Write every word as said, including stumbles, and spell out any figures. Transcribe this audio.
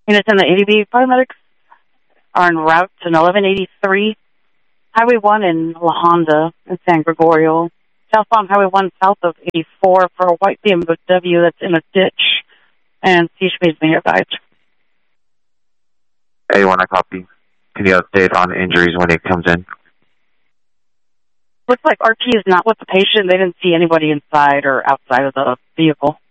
Units in the A D B paramedics are en route to eleven eighty-three Highway one in La Honda in San Gregorio. Southbound Highway one south of eighty-four for a white B M W that's in a ditch. And C H P has been here, guys. A one, I copy. Can you update on injuries when it comes in? Looks like R T is not with the patient. They didn't see anybody inside or outside of the vehicle.